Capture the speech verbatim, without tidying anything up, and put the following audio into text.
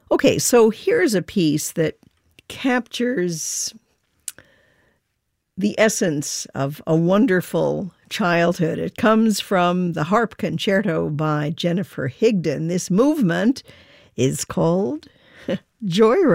Okay, so here's a piece that captures the essence of a wonderful childhood. It comes from the Harp Concerto by Jennifer Higdon. This movement is called Joyride.